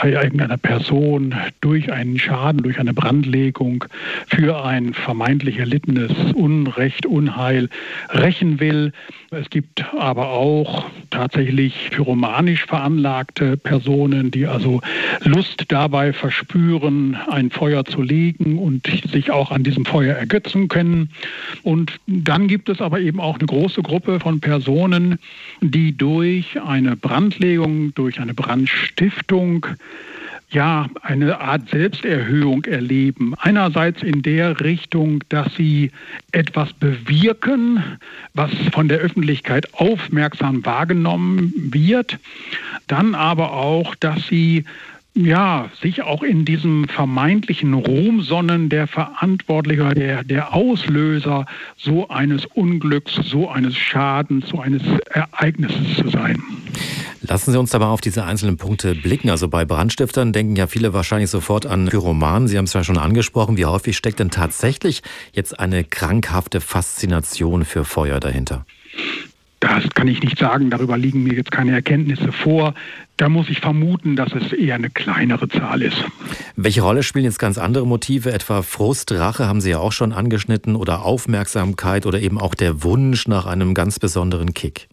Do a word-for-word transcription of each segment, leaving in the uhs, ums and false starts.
irgendeiner Person durch einen Schaden, durch eine Brandlegung für ein vermeintlich erlittenes Unrecht, Unheil rächen will. Es gibt aber auch tatsächlich pyromanisch veranlagte Personen, die also Lust dabei verspüren, ein Feuer zu legen und sich auch an diesem Feuer ergötzen können. Und dann gibt es aber eben auch eine große Gruppe von Personen, die durch eine Brandlegung, durch eine Brandstiftung ja, eine Art Selbsterhöhung erleben. Einerseits in der Richtung, dass sie etwas bewirken, was von der Öffentlichkeit aufmerksam wahrgenommen wird. Dann aber auch, dass sie ja, sich auch in diesem vermeintlichen Ruhm sonnen, der Verantwortliche, der, der Auslöser so eines Unglücks, so eines Schadens, so eines Ereignisses zu sein. Lassen Sie uns aber auf diese einzelnen Punkte blicken. Also bei Brandstiftern denken ja viele wahrscheinlich sofort an Pyromanen. Sie haben es ja schon angesprochen. Wie häufig steckt denn tatsächlich jetzt eine krankhafte Faszination für Feuer dahinter? Das kann ich nicht sagen, darüber liegen mir jetzt keine Erkenntnisse vor. Da muss ich vermuten, dass es eher eine kleinere Zahl ist. Welche Rolle spielen jetzt ganz andere Motive, etwa Frust, Rache, haben Sie ja auch schon angeschnitten, oder Aufmerksamkeit oder eben auch der Wunsch nach einem ganz besonderen Kick?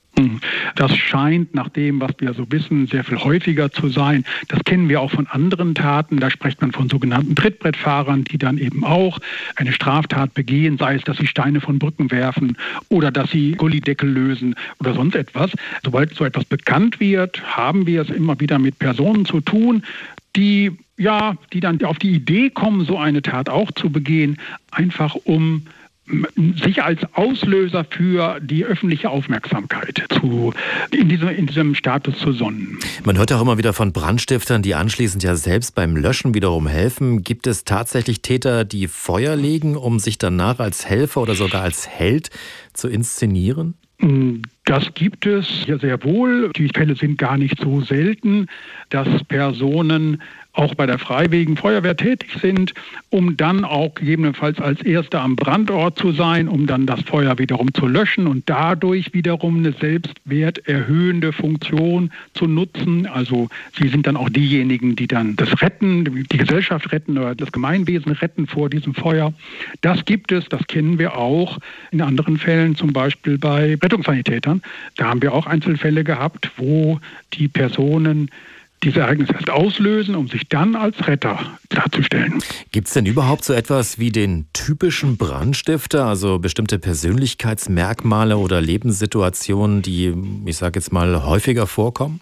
Das scheint nach dem, was wir so wissen, sehr viel häufiger zu sein. Das kennen wir auch von anderen Taten. Da spricht man von sogenannten Trittbrettfahrern, die dann eben auch eine Straftat begehen, sei es, dass sie Steine von Brücken werfen oder dass sie Gullideckel lösen oder sonst etwas. Sobald so etwas bekannt wird, haben wir es immer wieder mit Personen zu tun, die ja, die dann auf die Idee kommen, so eine Tat auch zu begehen, einfach um sich als Auslöser für die öffentliche Aufmerksamkeit zu, in, diesem, in diesem Status zu sonnen. Man hört auch immer wieder von Brandstiftern, die anschließend ja selbst beim Löschen wiederum helfen. Gibt es tatsächlich Täter, die Feuer legen, um sich danach als Helfer oder sogar als Held zu inszenieren? Das gibt es ja sehr wohl. Die Fälle sind gar nicht so selten, dass Personen auch bei der Freiwilligen Feuerwehr tätig sind, um dann auch gegebenenfalls als Erster am Brandort zu sein, um dann das Feuer wiederum zu löschen und dadurch wiederum eine selbstwerterhöhende Funktion zu nutzen. Also sie sind dann auch diejenigen, die dann das retten, die Gesellschaft retten oder das Gemeinwesen retten vor diesem Feuer. Das gibt es, das kennen wir auch in anderen Fällen, zum Beispiel bei Rettungssanitätern. Da haben wir auch Einzelfälle gehabt, wo die Personen diese Ereignisse erst auslösen, um sich dann als Retter darzustellen. Gibt es denn überhaupt so etwas wie den typischen Brandstifter, also bestimmte Persönlichkeitsmerkmale oder Lebenssituationen, die, ich sage jetzt mal, häufiger vorkommen?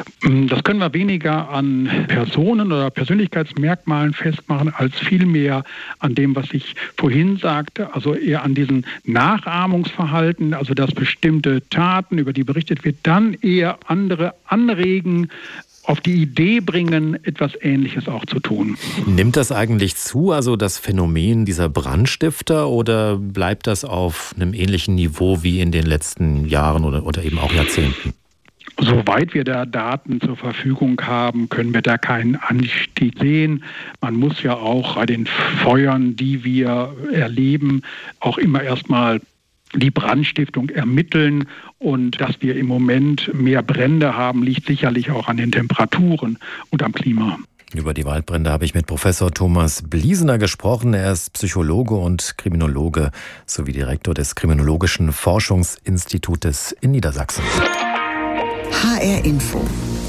Das können wir weniger an Personen oder Persönlichkeitsmerkmalen festmachen, als vielmehr an dem, was ich vorhin sagte, also eher an diesen Nachahmungsverhalten, also dass bestimmte Taten, über die berichtet wird, dann eher andere anregen, auf die Idee bringen, etwas Ähnliches auch zu tun. Nimmt das eigentlich zu, also das Phänomen dieser Brandstifter, oder bleibt das auf einem ähnlichen Niveau wie in den letzten Jahren oder, oder eben auch Jahrzehnten? Soweit wir da Daten zur Verfügung haben, können wir da keinen Anstieg sehen. Man muss ja auch bei den Feuern, die wir erleben, auch immer erstmal die Brandstiftung ermitteln, und dass wir im Moment mehr Brände haben, liegt sicherlich auch an den Temperaturen und am Klima. Über die Waldbrände habe ich mit Professor Thomas Bliesener gesprochen. Er ist Psychologe und Kriminologe sowie Direktor des Kriminologischen Forschungsinstitutes in Niedersachsen. H R Info.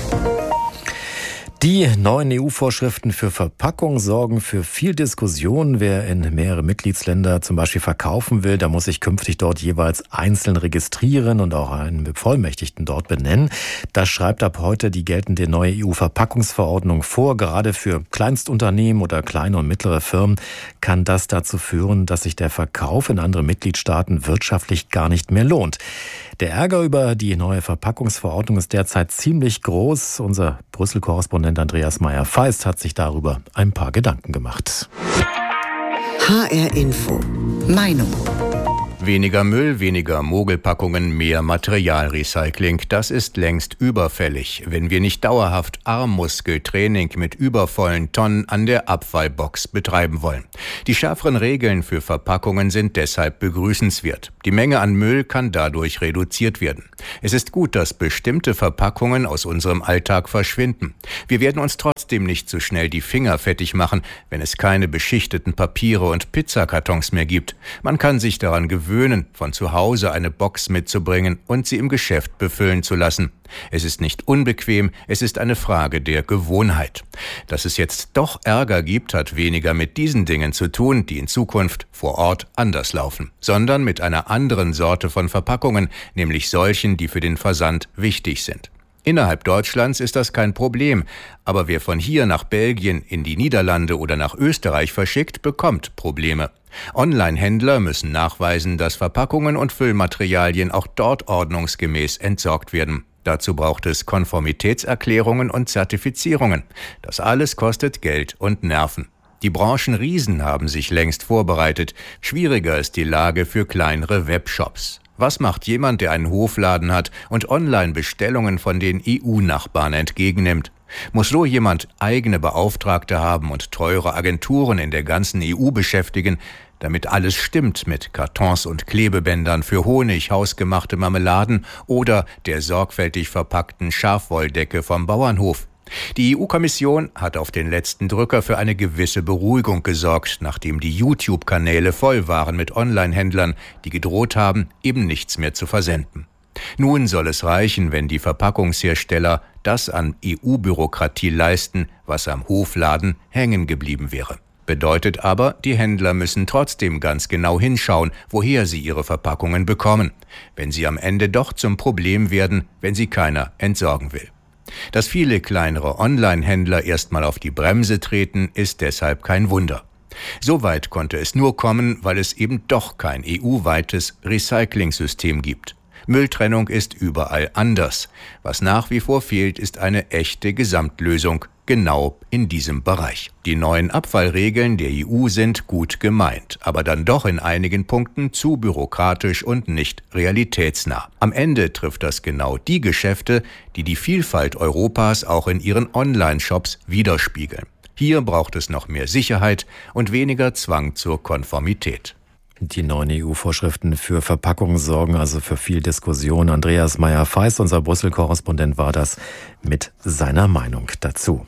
Die neuen E U-Vorschriften für Verpackung sorgen für viel Diskussion. Wer in mehrere Mitgliedsländer zum Beispiel verkaufen will, da muss sich künftig dort jeweils einzeln registrieren und auch einen Bevollmächtigten dort benennen. Das schreibt ab heute die geltende neue E U-Verpackungsverordnung vor. Gerade für Kleinstunternehmen oder kleine und mittlere Firmen kann das dazu führen, dass sich der Verkauf in andere Mitgliedstaaten wirtschaftlich gar nicht mehr lohnt. Der Ärger über die neue Verpackungsverordnung ist derzeit ziemlich groß. Unser Brüssel-Korrespondent Andreas Meyer-Feist hat sich darüber ein paar Gedanken gemacht. H R Info. Meinung. Weniger Müll, weniger Mogelpackungen, mehr Materialrecycling. Das ist längst überfällig, wenn wir nicht dauerhaft Armmuskeltraining mit übervollen Tonnen an der Abfallbox betreiben wollen. Die schärferen Regeln für Verpackungen sind deshalb begrüßenswert. Die Menge an Müll kann dadurch reduziert werden. Es ist gut, dass bestimmte Verpackungen aus unserem Alltag verschwinden. Wir werden uns trotzdem trotzdem nicht so schnell die Finger fettig machen, wenn es keine beschichteten Papiere und Pizzakartons mehr gibt. Man kann sich daran gewöhnen, von zu Hause eine Box mitzubringen und sie im Geschäft befüllen zu lassen. Es ist nicht unbequem, es ist eine Frage der Gewohnheit. Dass es jetzt doch Ärger gibt, hat weniger mit diesen Dingen zu tun, die in Zukunft vor Ort anders laufen, sondern mit einer anderen Sorte von Verpackungen, nämlich solchen, die für den Versand wichtig sind. Innerhalb Deutschlands ist das kein Problem, aber wer von hier nach Belgien, in die Niederlande oder nach Österreich verschickt, bekommt Probleme. Online-Händler müssen nachweisen, dass Verpackungen und Füllmaterialien auch dort ordnungsgemäß entsorgt werden. Dazu braucht es Konformitätserklärungen und Zertifizierungen. Das alles kostet Geld und Nerven. Die Branchenriesen haben sich längst vorbereitet. Schwieriger ist die Lage für kleinere Webshops. Was macht jemand, der einen Hofladen hat und Online-Bestellungen von den E U-Nachbarn entgegennimmt? Muss so jemand eigene Beauftragte haben und teure Agenturen in der ganzen E U beschäftigen, damit alles stimmt mit Kartons und Klebebändern für Honig, hausgemachte Marmeladen oder der sorgfältig verpackten Schafwolldecke vom Bauernhof? Die E U-Kommission hat auf den letzten Drücker für eine gewisse Beruhigung gesorgt, nachdem die YouTube-Kanäle voll waren mit Online-Händlern, die gedroht haben, eben nichts mehr zu versenden. Nun soll es reichen, wenn die Verpackungshersteller das an E U-Bürokratie leisten, was am Hofladen hängen geblieben wäre. Bedeutet aber, die Händler müssen trotzdem ganz genau hinschauen, woher sie ihre Verpackungen bekommen, wenn sie am Ende doch zum Problem werden, wenn sie keiner entsorgen will. Dass viele kleinere Online-Händler erstmal auf die Bremse treten, ist deshalb kein Wunder. Soweit konnte es nur kommen, weil es eben doch kein E U-weites Recycling-System gibt. Mülltrennung ist überall anders. Was nach wie vor fehlt, ist eine echte Gesamtlösung, genau in diesem Bereich. Die neuen Abfallregeln der E U sind gut gemeint, aber dann doch in einigen Punkten zu bürokratisch und nicht realitätsnah. Am Ende trifft das genau die Geschäfte, die die Vielfalt Europas auch in ihren Online-Shops widerspiegeln. Hier braucht es noch mehr Sicherheit und weniger Zwang zur Konformität. Die neuen E U-Vorschriften für Verpackungen sorgen also für viel Diskussion. Andreas Meyer-Feist, unser Brüssel-Korrespondent, war das mit seiner Meinung dazu.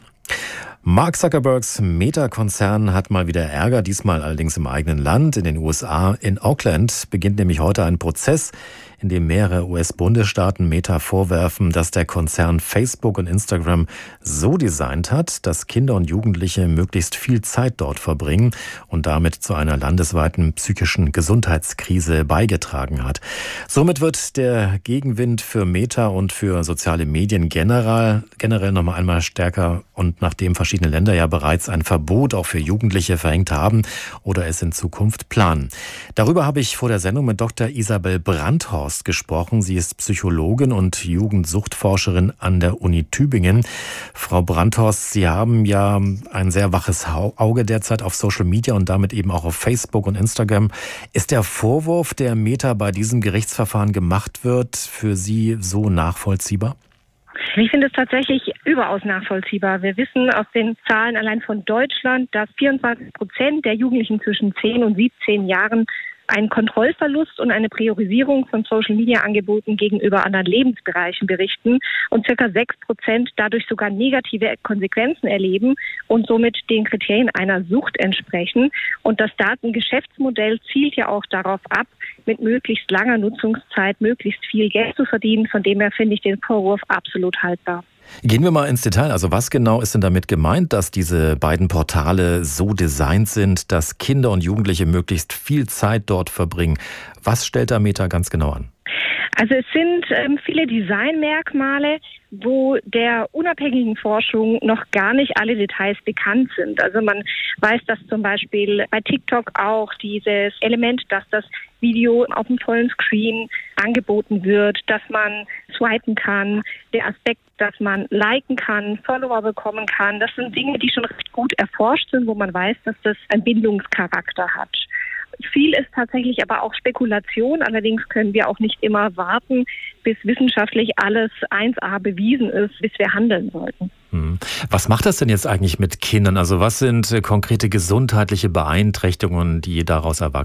Mark Zuckerbergs Meta-Konzern hat mal wieder Ärger, diesmal allerdings im eigenen Land, in den U S A. In Oakland beginnt nämlich heute ein Prozess, in dem mehrere U S-Bundesstaaten Meta vorwerfen, dass der Konzern Facebook und Instagram so designt hat, dass Kinder und Jugendliche möglichst viel Zeit dort verbringen und damit zu einer landesweiten psychischen Gesundheitskrise beigetragen hat. Somit wird der Gegenwind für Meta und für soziale Medien generell, generell noch mal einmal stärker, und nachdem verschiedene Länder ja bereits ein Verbot auch für Jugendliche verhängt haben oder es in Zukunft planen. Darüber habe ich vor der Sendung mit Doktor Isabel Brandhorst gesprochen. Sie ist Psychologin und Jugendsuchtforscherin an der Uni Tübingen. Frau Brandhorst, Sie haben ja ein sehr waches Auge derzeit auf Social Media und damit eben auch auf Facebook und Instagram. Ist der Vorwurf, der Meta bei diesem Gerichtsverfahren gemacht wird, für Sie so nachvollziehbar? Ich finde es tatsächlich überaus nachvollziehbar. Wir wissen aus den Zahlen allein von Deutschland, dass vierundzwanzig Prozent der Jugendlichen zwischen zehn und siebzehn Jahren einen Kontrollverlust und eine Priorisierung von Social-Media-Angeboten gegenüber anderen Lebensbereichen berichten und circa sechs Prozent dadurch sogar negative Konsequenzen erleben und somit den Kriterien einer Sucht entsprechen. Und das Datengeschäftsmodell zielt ja auch darauf ab, mit möglichst langer Nutzungszeit möglichst viel Geld zu verdienen. Von dem her finde ich den Vorwurf absolut haltbar. Gehen wir mal ins Detail. Also was genau ist denn damit gemeint, dass diese beiden Portale so designt sind, dass Kinder und Jugendliche möglichst viel Zeit dort verbringen? Was stellt da Meta ganz genau an? Also es sind ähm, viele Designmerkmale, wo der unabhängigen Forschung noch gar nicht alle Details bekannt sind. Also man weiß, dass zum Beispiel bei TikTok auch dieses Element, dass das Video auf dem vollen Screen angeboten wird, dass man swipen kann, der Aspekt, dass man liken kann, Follower bekommen kann. Das sind Dinge, die schon recht gut erforscht sind, wo man weiß, dass das einen Bindungscharakter hat. Viel ist tatsächlich aber auch Spekulation. Allerdings können wir auch nicht immer warten, bis wissenschaftlich alles eins a bewiesen ist, bis wir handeln sollten. Was macht das denn jetzt eigentlich mit Kindern? Also was sind konkrete gesundheitliche Beeinträchtigungen, die daraus erwachsen?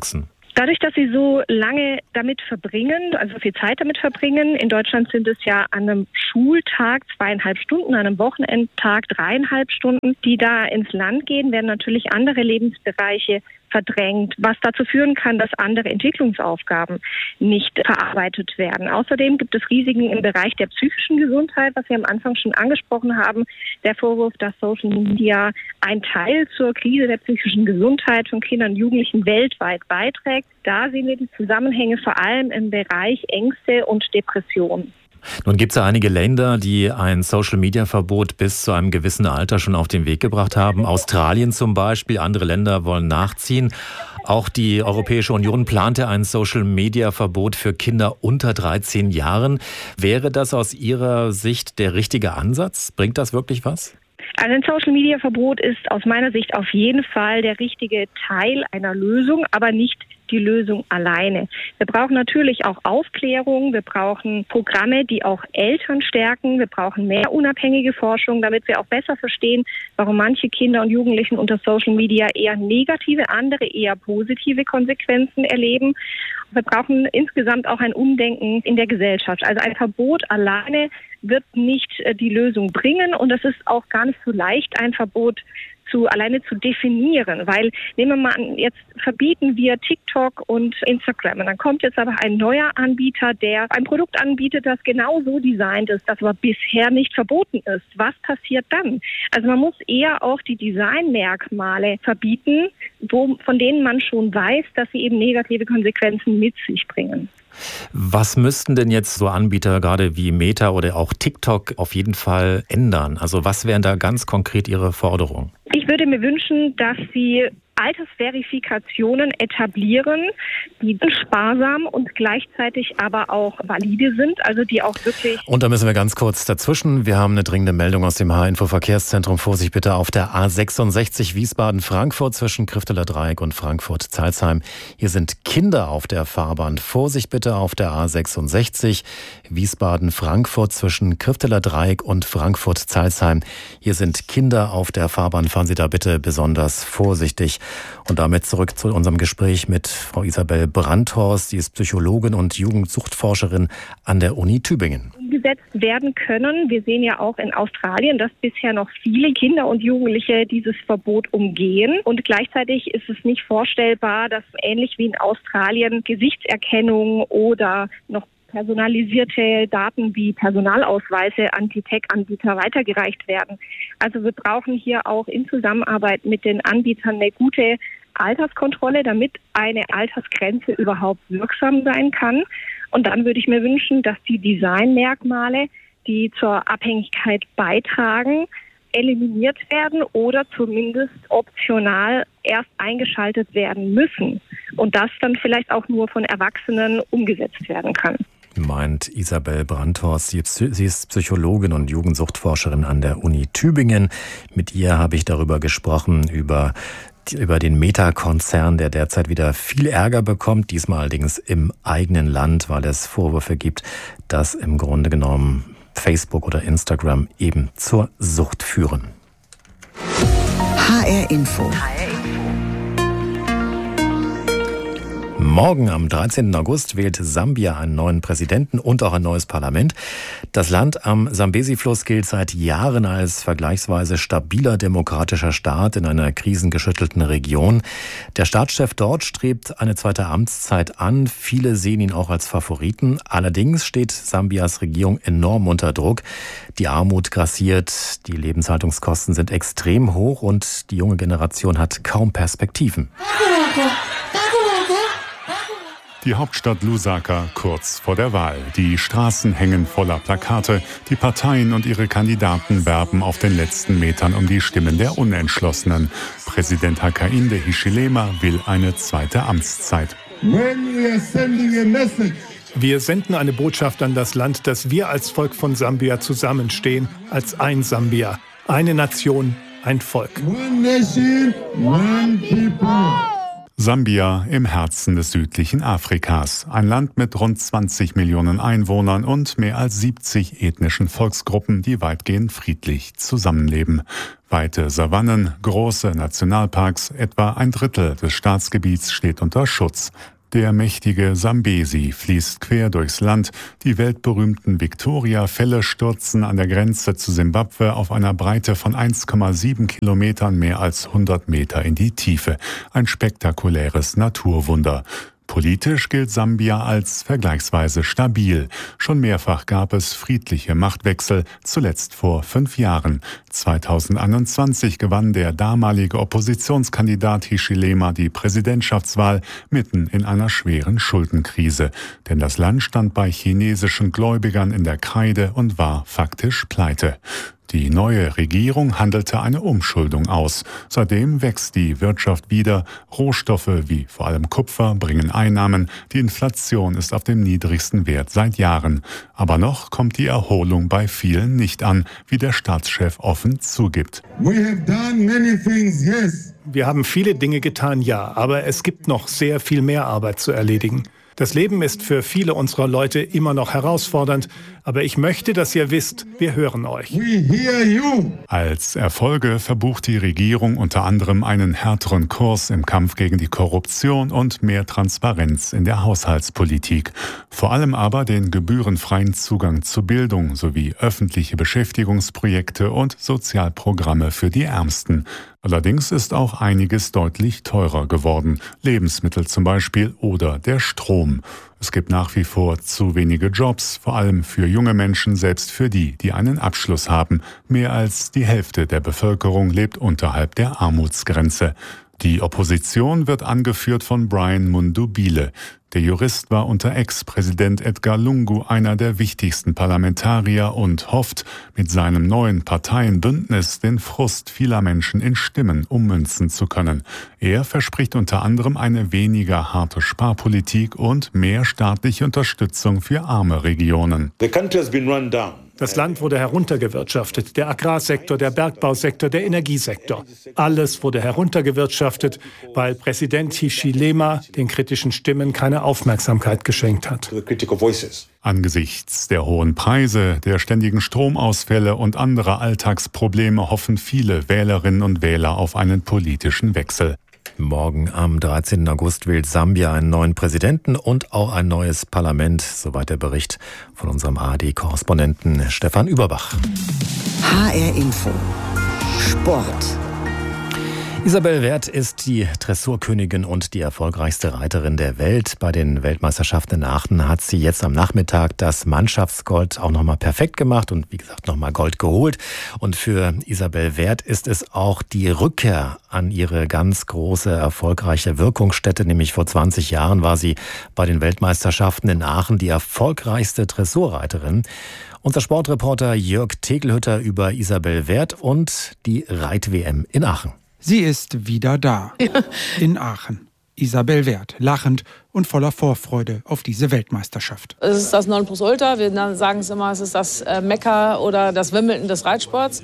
Dadurch, dass sie so lange damit verbringen, also viel Zeit damit verbringen, in Deutschland sind es ja an einem Schultag zweieinhalb Stunden, an einem Wochenendtag dreieinhalb Stunden, die da ins Land gehen, werden natürlich andere Lebensbereiche verdrängt, was dazu führen kann, dass andere Entwicklungsaufgaben nicht verarbeitet werden. Außerdem gibt es Risiken im Bereich der psychischen Gesundheit, was wir am Anfang schon angesprochen haben. Der Vorwurf, dass Social Media ein Teil zur Krise der psychischen Gesundheit von Kindern und Jugendlichen weltweit beiträgt. Da sehen wir die Zusammenhänge vor allem im Bereich Ängste und Depressionen. Nun gibt es ja einige Länder, die ein Social-Media-Verbot bis zu einem gewissen Alter schon auf den Weg gebracht haben. Australien zum Beispiel, andere Länder wollen nachziehen. Auch die Europäische Union plante ein Social-Media-Verbot für Kinder unter dreizehn Jahren. Wäre das aus Ihrer Sicht der richtige Ansatz? Bringt das wirklich was? Also ein Social-Media-Verbot ist aus meiner Sicht auf jeden Fall der richtige Teil einer Lösung, aber nicht die Lösung alleine. Wir brauchen natürlich auch Aufklärung, wir brauchen Programme, die auch Eltern stärken, wir brauchen mehr unabhängige Forschung, damit wir auch besser verstehen, warum manche Kinder und Jugendlichen unter Social Media eher negative, andere eher positive Konsequenzen erleben. Wir brauchen insgesamt auch ein Umdenken in der Gesellschaft. Also ein Verbot alleine wird nicht die Lösung bringen und es ist auch gar nicht so leicht, ein Verbot zu, alleine zu definieren, weil nehmen wir mal an, jetzt verbieten wir TikTok und Instagram und dann kommt jetzt aber ein neuer Anbieter, der ein Produkt anbietet, das genau so designt ist, das aber bisher nicht verboten ist. Was passiert dann? Also man muss eher auch die Designmerkmale verbieten, wo, von denen man schon weiß, dass sie eben negative Konsequenzen mit sich bringen. Was müssten denn jetzt so Anbieter, gerade wie Meta oder auch TikTok, auf jeden Fall ändern? Also was wären da ganz konkret Ihre Forderungen? Ich würde mir wünschen, dass sie Altersverifikationen etablieren, die sparsam und gleichzeitig aber auch valide sind, also die auch wirklich... Und da müssen wir ganz kurz dazwischen. Wir haben eine dringende Meldung aus dem H-Info-Verkehrszentrum. Vorsicht bitte auf der A sechsundsechzig Wiesbaden-Frankfurt zwischen Krifteler Dreieck und Frankfurt-Zeilsheim. Hier sind Kinder auf der Fahrbahn. Vorsicht bitte auf der A sechsundsechzig Wiesbaden-Frankfurt zwischen Krifteler Dreieck und Frankfurt-Zeilsheim. Hier sind Kinder auf der Fahrbahn. Fahren Sie da bitte besonders vorsichtig. Und damit zurück zu unserem Gespräch mit Frau Isabel Brandhorst. Sie ist Psychologin und Jugendsuchtforscherin an der Uni Tübingen. Umgesetzt werden können. Wir sehen ja auch in Australien, dass bisher noch viele Kinder und Jugendliche dieses Verbot umgehen. Und gleichzeitig ist es nicht vorstellbar, dass ähnlich wie in Australien Gesichtserkennung oder noch personalisierte Daten wie Personalausweise an die Tech-Anbieter weitergereicht werden. Also wir brauchen hier auch in Zusammenarbeit mit den Anbietern eine gute Alterskontrolle, damit eine Altersgrenze überhaupt wirksam sein kann. Und dann würde ich mir wünschen, dass die Designmerkmale, die zur Abhängigkeit beitragen, eliminiert werden oder zumindest optional erst eingeschaltet werden müssen. Und das dann vielleicht auch nur von Erwachsenen umgesetzt werden kann. Meint Isabel Brandhorst. Sie ist Psychologin und Jugendsuchtforscherin an der Uni Tübingen. Mit ihr habe ich darüber gesprochen, über, über den Meta-Konzern, der derzeit wieder viel Ärger bekommt, diesmal allerdings im eigenen Land, weil es Vorwürfe gibt, dass im Grunde genommen Facebook oder Instagram eben zur Sucht führen. H R Info. Morgen am dreizehnten August wählt Sambia einen neuen Präsidenten und auch ein neues Parlament. Das Land am Sambesi-Fluss gilt seit Jahren als vergleichsweise stabiler demokratischer Staat in einer krisengeschüttelten Region. Der Staatschef dort strebt eine zweite Amtszeit an. Viele sehen ihn auch als Favoriten. Allerdings steht Sambias Regierung enorm unter Druck. Die Armut grassiert, die Lebenshaltungskosten sind extrem hoch und die junge Generation hat kaum Perspektiven. Die Hauptstadt Lusaka kurz vor der Wahl. Die Straßen hängen voller Plakate. Die Parteien und ihre Kandidaten werben auf den letzten Metern um die Stimmen der Unentschlossenen. Präsident Hakainde Hichilema will eine zweite Amtszeit. Wir senden eine Botschaft an das Land, dass wir als Volk von Sambia zusammenstehen, als ein Sambia, eine Nation, ein Volk. One nation, one people. Sambia im Herzen des südlichen Afrikas. Ein Land mit rund zwanzig Millionen Einwohnern und mehr als siebzig ethnischen Volksgruppen, die weitgehend friedlich zusammenleben. Weite Savannen, große Nationalparks, etwa ein Drittel des Staatsgebiets steht unter Schutz. Der mächtige Sambesi fließt quer durchs Land. Die weltberühmten Victoria-Fälle stürzen an der Grenze zu Simbabwe auf einer Breite von eins Komma sieben Kilometern mehr als hundert Meter in die Tiefe. Ein spektakuläres Naturwunder. Politisch gilt Sambia als vergleichsweise stabil. Schon mehrfach gab es friedliche Machtwechsel, zuletzt vor fünf Jahren. zweitausendeinundzwanzig gewann der damalige Oppositionskandidat Hichilema die Präsidentschaftswahl mitten in einer schweren Schuldenkrise. Denn das Land stand bei chinesischen Gläubigern in der Kreide und war faktisch pleite. Die neue Regierung handelte eine Umschuldung aus. Seitdem wächst die Wirtschaft wieder. Rohstoffe wie vor allem Kupfer bringen Einnahmen. Die Inflation ist auf dem niedrigsten Wert seit Jahren. Aber noch kommt die Erholung bei vielen nicht an, wie der Staatschef offen zugibt. We have done many things, yes. Wir haben viele Dinge getan, ja, aber es gibt noch sehr viel mehr Arbeit zu erledigen. Das Leben ist für viele unserer Leute immer noch herausfordernd, aber ich möchte, dass ihr wisst, wir hören euch. We hear you. Als Erfolge verbucht die Regierung unter anderem einen härteren Kurs im Kampf gegen die Korruption und mehr Transparenz in der Haushaltspolitik. Vor allem aber den gebührenfreien Zugang zu Bildung sowie öffentliche Beschäftigungsprojekte und Sozialprogramme für die Ärmsten. Allerdings ist auch einiges deutlich teurer geworden. Lebensmittel zum Beispiel oder der Strom. Es gibt nach wie vor zu wenige Jobs, vor allem für junge Menschen, selbst für die, die einen Abschluss haben. Mehr als die Hälfte der Bevölkerung lebt unterhalb der Armutsgrenze. Die Opposition wird angeführt von Brian Mundubile. Der Jurist war unter Ex-Präsident Edgar Lungu einer der wichtigsten Parlamentarier und hofft, mit seinem neuen Parteienbündnis den Frust vieler Menschen in Stimmen ummünzen zu können. Er verspricht unter anderem eine weniger harte Sparpolitik und mehr staatliche Unterstützung für arme Regionen. The country has been run down. Das Land wurde heruntergewirtschaftet. Der Agrarsektor, der Bergbausektor, der Energiesektor. Alles wurde heruntergewirtschaftet, weil Präsident Hichilema den kritischen Stimmen keine Aufmerksamkeit geschenkt hat. Angesichts der hohen Preise, der ständigen Stromausfälle und anderer Alltagsprobleme hoffen viele Wählerinnen und Wähler auf einen politischen Wechsel. Morgen am dreizehnten August wählt Sambia einen neuen Präsidenten und auch ein neues Parlament. Soweit der Bericht von unserem A R D-Korrespondenten Stefan Überbach. H R Info. Sport. Isabel Wert ist die Dressurkönigin und die erfolgreichste Reiterin der Welt. Bei den Weltmeisterschaften in Aachen hat sie jetzt am Nachmittag das Mannschaftsgold auch nochmal perfekt gemacht und wie gesagt nochmal Gold geholt. Und für Isabel Wert ist es auch die Rückkehr an ihre ganz große, erfolgreiche Wirkungsstätte. Nämlich vor zwanzig Jahren war sie bei den Weltmeisterschaften in Aachen die erfolgreichste Dressurreiterin. Unser Sportreporter Jörg Tegelhütter über Isabel Wert und die Reit-W M in Aachen. Sie ist wieder da, in Aachen. Isabel Wert, lachend und voller Vorfreude auf diese Weltmeisterschaft. Es ist das Nonplusultra, wir sagen es immer, es ist das Mekka oder das Wimbledon des Reitsports.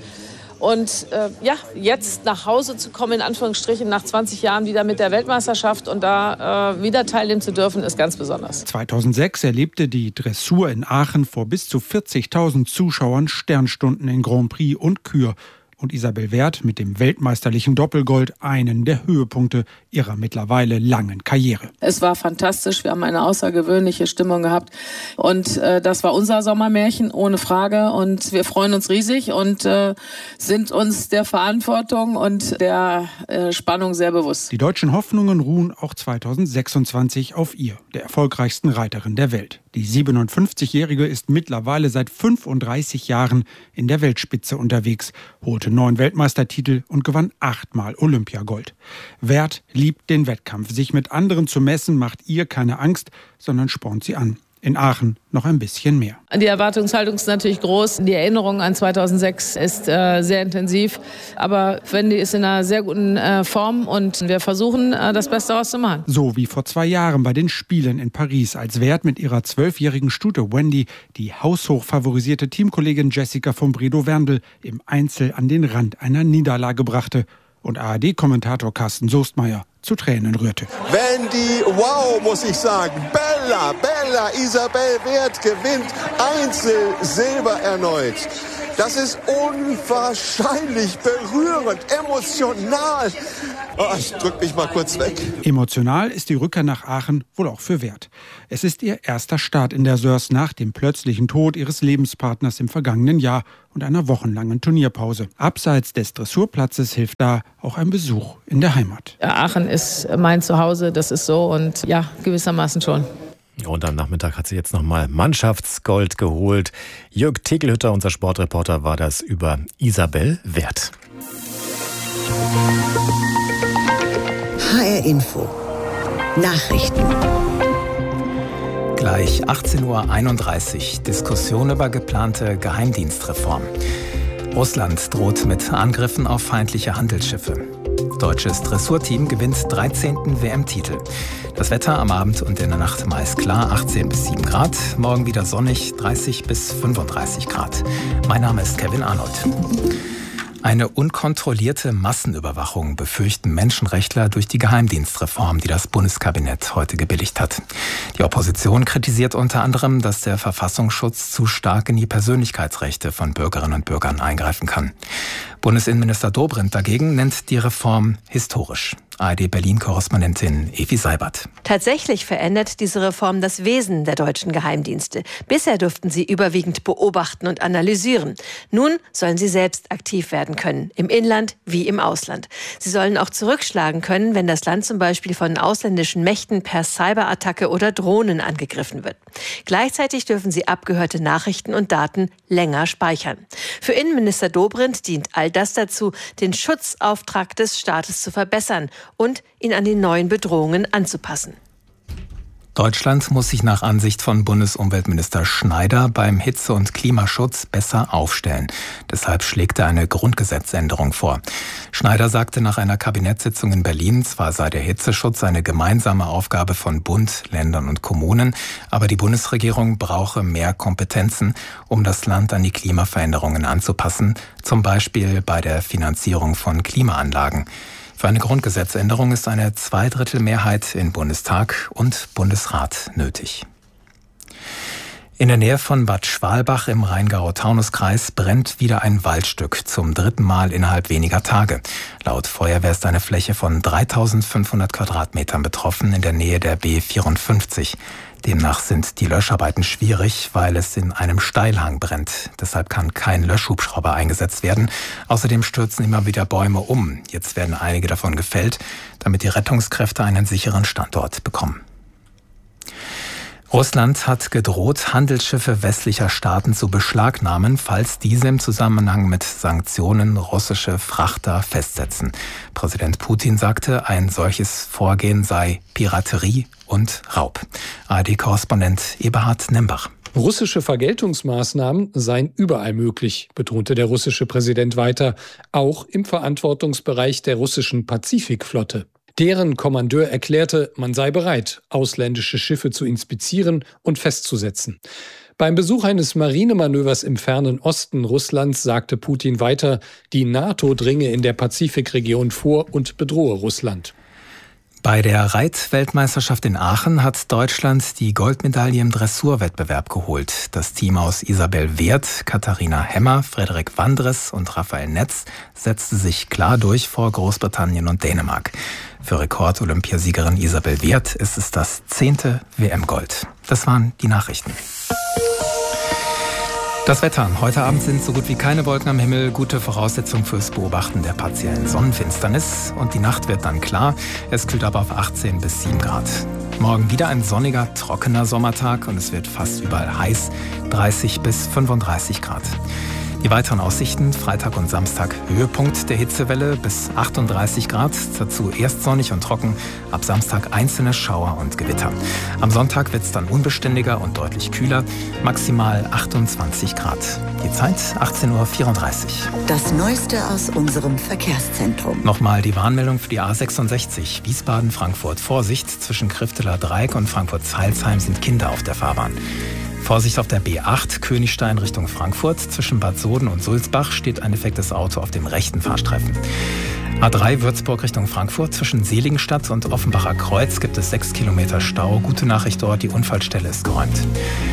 Und äh, ja, jetzt nach Hause zu kommen, in Anführungsstrichen, nach zwanzig Jahren wieder mit der Weltmeisterschaft und da äh, wieder teilnehmen zu dürfen, ist ganz besonders. zweitausendsechs erlebte die Dressur in Aachen vor bis zu vierzigtausend Zuschauern Sternstunden in Grand Prix und Kür. Und Isabel Wert mit dem weltmeisterlichen Doppelgold einen der Höhepunkte ihrer mittlerweile langen Karriere. Es war fantastisch, wir haben eine außergewöhnliche Stimmung gehabt und äh, das war unser Sommermärchen, ohne Frage, und wir freuen uns riesig und äh, sind uns der Verantwortung und der äh, Spannung sehr bewusst. Die deutschen Hoffnungen ruhen auch zweitausendsechsundzwanzig auf ihr, der erfolgreichsten Reiterin der Welt. Die siebenundfünfzigjährige ist mittlerweile seit fünfunddreißig Jahren in der Weltspitze unterwegs, holte neun Weltmeistertitel und gewann achtmal Olympiagold. Wert liebt den Wettkampf. Sich mit anderen zu messen, macht ihr keine Angst, sondern spornt sie an. In Aachen noch ein bisschen mehr. Die Erwartungshaltung ist natürlich groß. Die Erinnerung an zweitausendsechs ist äh, sehr intensiv. Aber Wendy ist in einer sehr guten äh, Form und wir versuchen, äh, das Beste daraus zu machen. So wie vor zwei Jahren bei den Spielen in Paris, als Wert mit ihrer zwölfjährigen Stute Wendy die haushoch favorisierte Teamkollegin Jessica von Bredow-Werndl im Einzel an den Rand einer Niederlage brachte und A R D-Kommentator Carsten Soestmeier zu Tränen rührte. Wendy, wow, muss ich sagen. Bella, Bella, Isabel Wert gewinnt Einzel Silber erneut. Das ist unwahrscheinlich berührend, emotional. Oh, ich drück mich mal kurz weg. Emotional ist die Rückkehr nach Aachen wohl auch für Wert. Es ist ihr erster Start in der Sörs nach dem plötzlichen Tod ihres Lebenspartners im vergangenen Jahr und einer wochenlangen Turnierpause. Abseits des Dressurplatzes hilft da auch ein Besuch in der Heimat. Aachen ist mein Zuhause, das ist so und ja, gewissermaßen schon. Und am Nachmittag hat sie jetzt nochmal Mannschaftsgold geholt. Jörg Tegelhütter, unser Sportreporter, war das über Isabel Werth. H R Info Nachrichten. Gleich achtzehn Uhr einunddreißig. Diskussion über geplante Geheimdienstreform. Russland droht mit Angriffen auf feindliche Handelsschiffe. Deutsches Dressurteam gewinnt dreizehnten W M-Titel. Das Wetter am Abend und in der Nacht meist klar, achtzehn bis sieben Grad. Morgen wieder sonnig, dreißig bis fünfunddreißig Grad. Mein Name ist Kevin Arnold. Eine unkontrollierte Massenüberwachung befürchten Menschenrechtler durch die Geheimdienstreform, die das Bundeskabinett heute gebilligt hat. Die Opposition kritisiert unter anderem, dass der Verfassungsschutz zu stark in die Persönlichkeitsrechte von Bürgerinnen und Bürgern eingreifen kann. Bundesinnenminister Dobrindt dagegen nennt die Reform historisch. A R D-Berlin-Korrespondentin Evi Seibert. Tatsächlich verändert diese Reform das Wesen der deutschen Geheimdienste. Bisher durften sie überwiegend beobachten und analysieren. Nun sollen sie selbst aktiv werden können, im Inland wie im Ausland. Sie sollen auch zurückschlagen können, wenn das Land zum Beispiel von ausländischen Mächten per Cyberattacke oder Drohnen angegriffen wird. Gleichzeitig dürfen sie abgehörte Nachrichten und Daten länger speichern. Für Innenminister Dobrindt dient all das dazu, den Schutzauftrag des Staates zu verbessern und ihn an die neuen Bedrohungen anzupassen. Deutschland muss sich nach Ansicht von Bundesumweltminister Schneider beim Hitze- und Klimaschutz besser aufstellen. Deshalb schlägt er eine Grundgesetzänderung vor. Schneider sagte nach einer Kabinettssitzung in Berlin, zwar sei der Hitzeschutz eine gemeinsame Aufgabe von Bund, Ländern und Kommunen, aber die Bundesregierung brauche mehr Kompetenzen, um das Land an die Klimaveränderungen anzupassen, zum Beispiel bei der Finanzierung von Klimaanlagen. Für eine Grundgesetzänderung ist eine Zweidrittelmehrheit in Bundestag und Bundesrat nötig. In der Nähe von Bad Schwalbach im Rheingau-Taunus-Kreis brennt wieder ein Waldstück, zum dritten Mal innerhalb weniger Tage. Laut Feuerwehr ist eine Fläche von dreitausendfünfhundert Quadratmetern betroffen in der Nähe der B vierundfünfzig. Demnach sind die Löscharbeiten schwierig, weil es in einem Steilhang brennt. Deshalb kann kein Löschhubschrauber eingesetzt werden. Außerdem stürzen immer wieder Bäume um. Jetzt werden einige davon gefällt, damit die Rettungskräfte einen sicheren Standort bekommen. Russland hat gedroht, Handelsschiffe westlicher Staaten zu beschlagnahmen, falls diese im Zusammenhang mit Sanktionen russische Frachter festsetzen. Präsident Putin sagte, ein solches Vorgehen sei Piraterie und Raub. A R D-Korrespondent Eberhard Nembach. Russische Vergeltungsmaßnahmen seien überall möglich, betonte der russische Präsident weiter, auch im Verantwortungsbereich der russischen Pazifikflotte. Deren Kommandeur erklärte, man sei bereit, ausländische Schiffe zu inspizieren und festzusetzen. Beim Besuch eines Marinemanövers im fernen Osten Russlands sagte Putin weiter, die NATO dringe in der Pazifikregion vor und bedrohe Russland. Bei der Reitweltmeisterschaft in Aachen hat Deutschland die Goldmedaille im Dressurwettbewerb geholt. Das Team aus Isabel Werth, Katharina Hemmer, Frederik Wandres und Raphael Netz setzte sich klar durch vor Großbritannien und Dänemark. Für Rekord-Olympiasiegerin Isabel Werth ist es das zehnte W M-Gold. Das waren die Nachrichten. Das Wetter. Heute Abend sind so gut wie keine Wolken am Himmel. Gute Voraussetzung fürs Beobachten der partiellen Sonnenfinsternis. Und die Nacht wird dann klar. Es kühlt aber auf achtzehn bis sieben Grad. Morgen wieder ein sonniger, trockener Sommertag und es wird fast überall heiß. dreißig bis fünfunddreißig Grad. Die weiteren Aussichten, Freitag und Samstag, Höhepunkt der Hitzewelle bis achtunddreißig Grad, dazu erst sonnig und trocken, ab Samstag einzelne Schauer und Gewitter. Am Sonntag wird es dann unbeständiger und deutlich kühler, maximal achtundzwanzig Grad. Die Zeit achtzehn Uhr vierunddreißig. Das Neueste aus unserem Verkehrszentrum. Nochmal die Warnmeldung für die A sechsundsechzig, Wiesbaden-Frankfurt. Vorsicht, zwischen Krifteler Dreieck und Frankfurt-Zeilsheim sind Kinder auf der Fahrbahn. Vorsicht auf der B acht, Königstein Richtung Frankfurt. Zwischen Bad Soden und Sulzbach steht ein defektes Auto auf dem rechten Fahrstreifen. A drei Würzburg Richtung Frankfurt. Zwischen Seligenstadt und Offenbacher Kreuz gibt es sechs Kilometer Stau. Gute Nachricht dort, die Unfallstelle ist geräumt.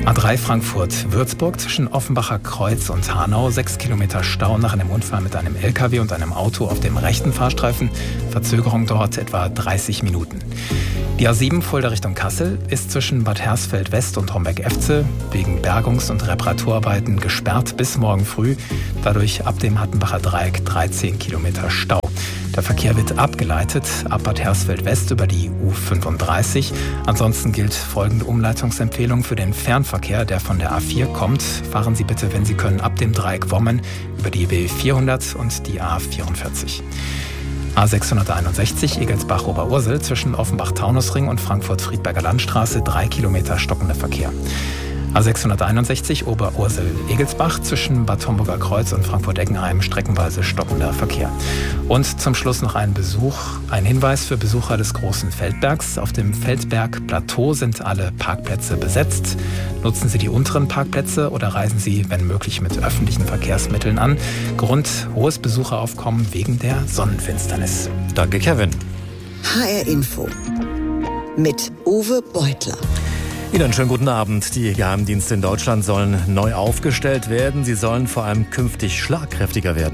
A drei Frankfurt-Würzburg zwischen Offenbacher Kreuz und Hanau. Sechs Kilometer Stau nach einem Unfall mit einem L K W und einem Auto auf dem rechten Fahrstreifen. Verzögerung dort etwa dreißig Minuten. Die A sieben Fulda Richtung Kassel ist zwischen Bad Hersfeld West und Homberg-Efze wegen Bergungs- und Reparaturarbeiten gesperrt bis morgen früh. Dadurch ab dem Hattenbacher Dreieck dreizehn Kilometer Stau. Der Verkehr wird abgeleitet ab Bad Hersfeld West über die U fünfunddreißig. Ansonsten gilt folgende Umleitungsempfehlung für den Fernverkehr, der von der A vier kommt. Fahren Sie bitte, wenn Sie können, ab dem Dreieck Wommen über die B vierhundert und die A vierundvierzig. A sechshunderteinundsechzig Egelsbach-Oberursel zwischen Offenbach-Taunusring und Frankfurt-Friedberger Landstraße, drei Kilometer stockender Verkehr. A sechshunderteinundsechzig Oberursel-Egelsbach zwischen Bad Homburger Kreuz und Frankfurt-Eckenheim, streckenweise stockender Verkehr. Und zum Schluss noch ein Besuch, ein Hinweis für Besucher des Großen Feldbergs. Auf dem Feldberg-Plateau sind alle Parkplätze besetzt. Nutzen Sie die unteren Parkplätze oder reisen Sie, wenn möglich, mit öffentlichen Verkehrsmitteln an. Grund: hohes Besucheraufkommen wegen der Sonnenfinsternis. Danke, Kevin. H R Info mit Uwe Beutler. Ihnen einen schönen guten Abend. Die Geheimdienste in Deutschland sollen neu aufgestellt werden. Sie sollen vor allem künftig schlagkräftiger werden.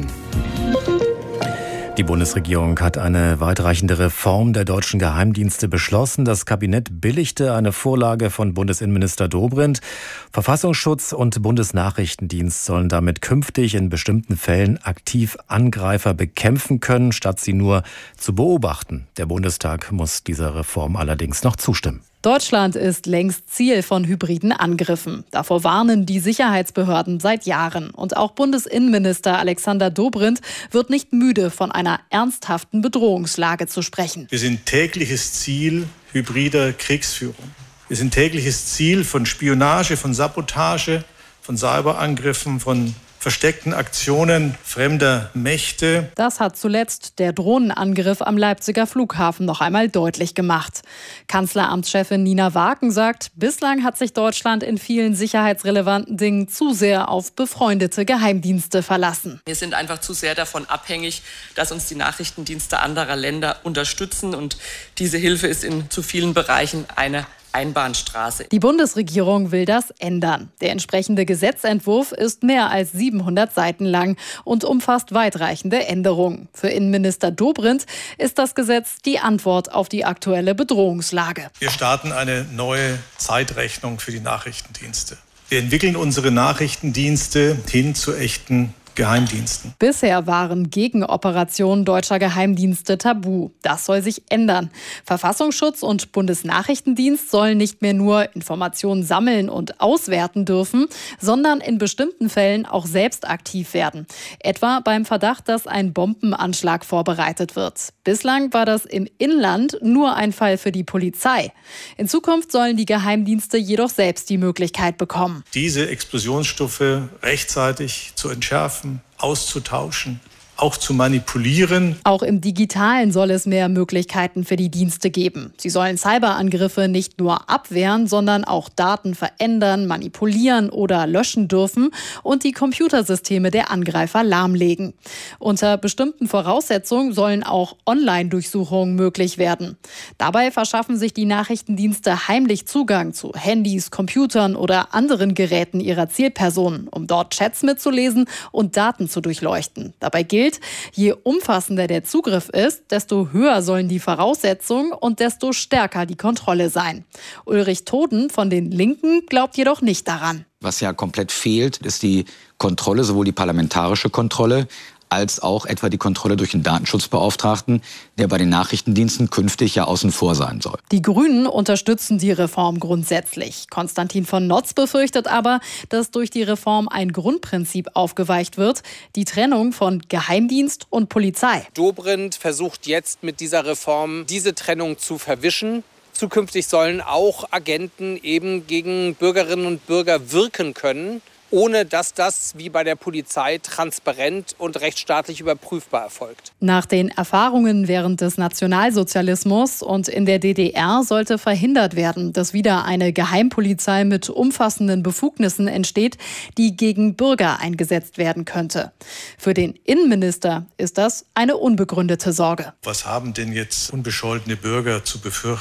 Die Bundesregierung hat eine weitreichende Reform der deutschen Geheimdienste beschlossen. Das Kabinett billigte eine Vorlage von Bundesinnenminister Dobrindt. Verfassungsschutz und Bundesnachrichtendienst sollen damit künftig in bestimmten Fällen aktiv Angreifer bekämpfen können, statt sie nur zu beobachten. Der Bundestag muss dieser Reform allerdings noch zustimmen. Deutschland ist längst Ziel von hybriden Angriffen. Davor warnen die Sicherheitsbehörden seit Jahren. Und auch Bundesinnenminister Alexander Dobrindt wird nicht müde, von einer ernsthaften Bedrohungslage zu sprechen. Wir sind tägliches Ziel hybrider Kriegsführung. Wir sind tägliches Ziel von Spionage, von Sabotage, von Cyberangriffen, von versteckten Aktionen fremder Mächte. Das hat zuletzt der Drohnenangriff am Leipziger Flughafen noch einmal deutlich gemacht. Kanzleramtschefin Nina Waken sagt, bislang hat sich Deutschland in vielen sicherheitsrelevanten Dingen zu sehr auf befreundete Geheimdienste verlassen. Wir sind einfach zu sehr davon abhängig, dass uns die Nachrichtendienste anderer Länder unterstützen. Und diese Hilfe ist in zu vielen Bereichen eine Einbahnstraße. Die Bundesregierung will das ändern. Der entsprechende Gesetzentwurf ist mehr als siebenhundert Seiten lang und umfasst weitreichende Änderungen. Für Innenminister Dobrindt ist das Gesetz die Antwort auf die aktuelle Bedrohungslage. Wir starten eine neue Zeitrechnung für die Nachrichtendienste. Wir entwickeln unsere Nachrichtendienste hin zu echten Geheimdiensten. Bisher waren Gegenoperationen deutscher Geheimdienste tabu. Das soll sich ändern. Verfassungsschutz und Bundesnachrichtendienst sollen nicht mehr nur Informationen sammeln und auswerten dürfen, sondern in bestimmten Fällen auch selbst aktiv werden. Etwa beim Verdacht, dass ein Bombenanschlag vorbereitet wird. Bislang war das im Inland nur ein Fall für die Polizei. In Zukunft sollen die Geheimdienste jedoch selbst die Möglichkeit bekommen, diese Explosionsstoffe rechtzeitig zu entschärfen, auszutauschen, auch zu manipulieren. Auch im Digitalen soll es mehr Möglichkeiten für die Dienste geben. Sie sollen Cyberangriffe nicht nur abwehren, sondern auch Daten verändern, manipulieren oder löschen dürfen und die Computersysteme der Angreifer lahmlegen. Unter bestimmten Voraussetzungen sollen auch Online-Durchsuchungen möglich werden. Dabei verschaffen sich die Nachrichtendienste heimlich Zugang zu Handys, Computern oder anderen Geräten ihrer Zielpersonen, um dort Chats mitzulesen und Daten zu durchleuchten. Dabei gilt, je umfassender der Zugriff ist, desto höher sollen die Voraussetzungen und desto stärker die Kontrolle sein. Ulrich Toden von den Linken glaubt jedoch nicht daran. Was ja komplett fehlt, ist die Kontrolle, sowohl die parlamentarische Kontrolle, als auch etwa die Kontrolle durch den Datenschutzbeauftragten, der bei den Nachrichtendiensten künftig ja außen vor sein soll. Die Grünen unterstützen die Reform grundsätzlich. Konstantin von Notz befürchtet aber, dass durch die Reform ein Grundprinzip aufgeweicht wird, die Trennung von Geheimdienst und Polizei. Dobrindt versucht jetzt mit dieser Reform diese Trennung zu verwischen. Zukünftig sollen auch Agenten eben gegen Bürgerinnen und Bürger wirken können, ohne dass das wie bei der Polizei transparent und rechtsstaatlich überprüfbar erfolgt. Nach den Erfahrungen während des Nationalsozialismus und in der D D R sollte verhindert werden, dass wieder eine Geheimpolizei mit umfassenden Befugnissen entsteht, die gegen Bürger eingesetzt werden könnte. Für den Innenminister ist das eine unbegründete Sorge. Was haben denn jetzt unbescholtene Bürger zu befürchten?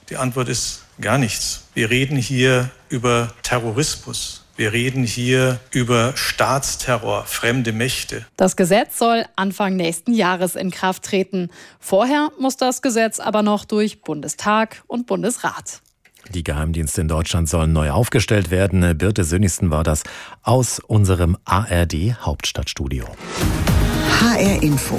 Die Antwort ist gar nichts. Wir reden hier über Terrorismus. Wir reden hier über Staatsterror, fremde Mächte. Das Gesetz soll Anfang nächsten Jahres in Kraft treten. Vorher muss das Gesetz aber noch durch Bundestag und Bundesrat. Die Geheimdienste in Deutschland sollen neu aufgestellt werden. Birte Sönnigsen war das aus unserem A R D-Hauptstadtstudio. H R Info.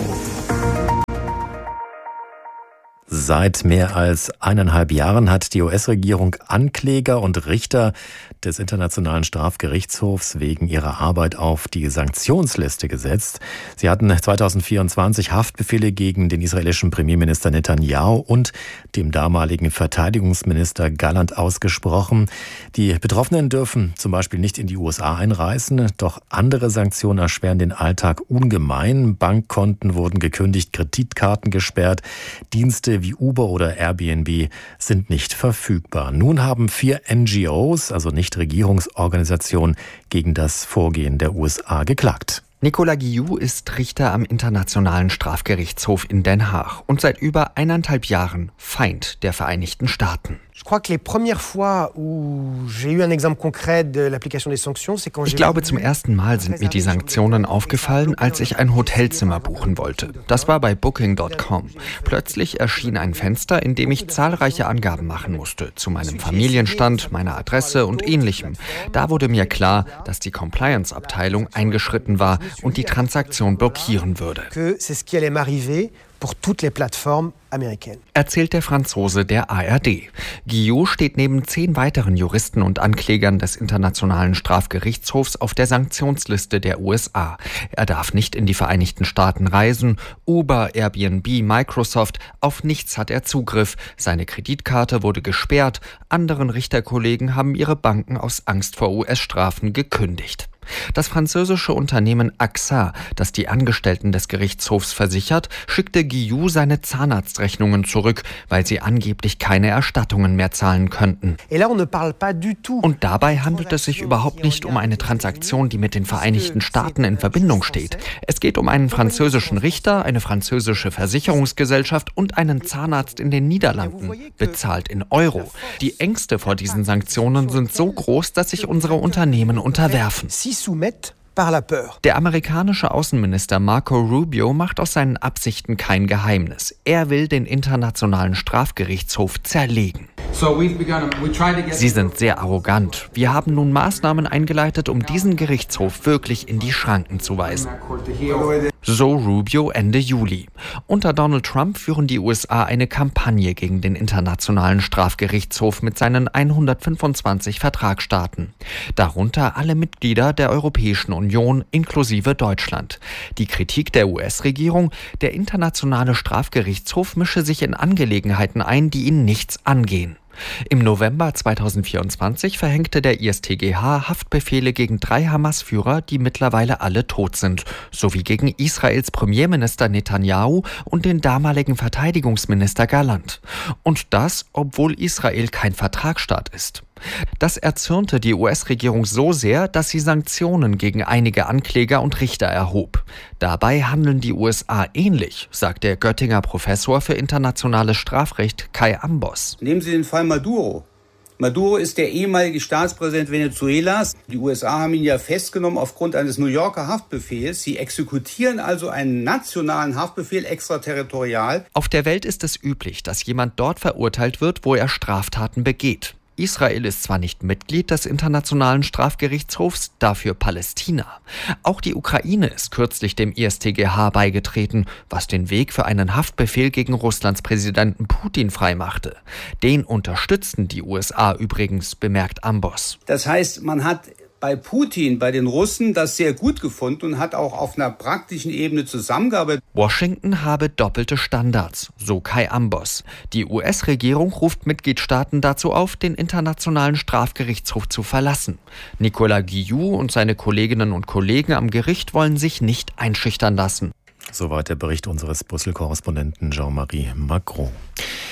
Seit mehr als eineinhalb Jahren hat die U S-Regierung Ankläger und Richter des Internationalen Strafgerichtshofs wegen ihrer Arbeit auf die Sanktionsliste gesetzt. Sie hatten zweitausendvierundzwanzig Haftbefehle gegen den israelischen Premierminister Netanyahu und dem damaligen Verteidigungsminister Gallant ausgesprochen. Die Betroffenen dürfen zum Beispiel nicht in die U S A einreisen, doch andere Sanktionen erschweren den Alltag ungemein. Bankkonten wurden gekündigt, Kreditkarten gesperrt, Dienste wie Uber oder Airbnb sind nicht verfügbar. Nun haben vier N G Os, also Nichtregierungsorganisationen, gegen das Vorgehen der U S A geklagt. Nicolas Guillou ist Richter am Internationalen Strafgerichtshof in Den Haag und seit über eineinhalb Jahren Feind der Vereinigten Staaten. Ich glaube, zum ersten Mal sind mir die Sanktionen aufgefallen, als ich ein Hotelzimmer buchen wollte. Das war bei Booking Punkt com. Plötzlich erschien ein Fenster, in dem ich zahlreiche Angaben machen musste, zu meinem Familienstand, meiner Adresse und Ähnlichem. Da wurde mir klar, dass die Compliance-Abteilung eingeschritten war und die Transaktion blockieren würde. Erzählt der Franzose der A R D. Guillou steht neben zehn weiteren Juristen und Anklägern des Internationalen Strafgerichtshofs auf der Sanktionsliste der U S A. Er darf nicht in die Vereinigten Staaten reisen. Uber, Airbnb, Microsoft, auf nichts hat er Zugriff. Seine Kreditkarte wurde gesperrt. Anderen Richterkollegen haben ihre Banken aus Angst vor U S-Strafen gekündigt. Das französische Unternehmen A X A, das die Angestellten des Gerichtshofs versichert, schickte Guillou seine Zahnarztrechnungen zurück, weil sie angeblich keine Erstattungen mehr zahlen könnten. Und dabei handelt es sich überhaupt nicht um eine Transaktion, die mit den Vereinigten Staaten in Verbindung steht. Es geht um einen französischen Richter, eine französische Versicherungsgesellschaft und einen Zahnarzt in den Niederlanden, bezahlt in Euro. Die Ängste vor diesen Sanktionen sind so groß, dass sich unsere Unternehmen unterwerfen. Der amerikanische Außenminister Marco Rubio macht aus seinen Absichten kein Geheimnis. Er will den Internationalen Strafgerichtshof zerlegen. Sie sind sehr arrogant. Wir haben nun Maßnahmen eingeleitet, um diesen Gerichtshof wirklich in die Schranken zu weisen. So Rubio Ende Juli. Unter Donald Trump führen die U S A eine Kampagne gegen den Internationalen Strafgerichtshof mit seinen hundertfünfundzwanzig Vertragsstaaten. Darunter alle Mitglieder der Europäischen Union inklusive Deutschland. Die Kritik der U S-Regierung: Der Internationale Strafgerichtshof mische sich in Angelegenheiten ein, die ihn nichts angehen. Im November zweitausendvierundzwanzig verhängte der I S T G H Haftbefehle gegen drei Hamas-Führer, die mittlerweile alle tot sind, sowie gegen Israels Premierminister Netanyahu und den damaligen Verteidigungsminister Gallant. Und das, obwohl Israel kein Vertragsstaat ist. Das erzürnte die U S-Regierung so sehr, dass sie Sanktionen gegen einige Ankläger und Richter erhob. Dabei handeln die U S A ähnlich, sagt der Göttinger Professor für internationales Strafrecht Kai Ambos. Nehmen Sie den Fall Maduro. Maduro ist der ehemalige Staatspräsident Venezuelas. Die U S A haben ihn ja festgenommen aufgrund eines New Yorker Haftbefehls. Sie exekutieren also einen nationalen Haftbefehl extraterritorial. Auf der Welt ist es üblich, dass jemand dort verurteilt wird, wo er Straftaten begeht. Israel ist zwar nicht Mitglied des Internationalen Strafgerichtshofs, dafür Palästina. Auch die Ukraine ist kürzlich dem I S T G H beigetreten, was den Weg für einen Haftbefehl gegen Russlands Präsidenten Putin freimachte. Den unterstützten die U S A übrigens, bemerkt Ambos. Das heißt, man hat bei Putin, bei den Russen, das sehr gut gefunden und hat auch auf einer praktischen Ebene zusammengearbeitet. Washington habe doppelte Standards, so Kai Ambos. Die U S-Regierung ruft Mitgliedstaaten dazu auf, den Internationalen Strafgerichtshof zu verlassen. Nicolas Guillou und seine Kolleginnen und Kollegen am Gericht wollen sich nicht einschüchtern lassen. Soweit der Bericht unseres Brüssel-Korrespondenten Jean-Marie Macron.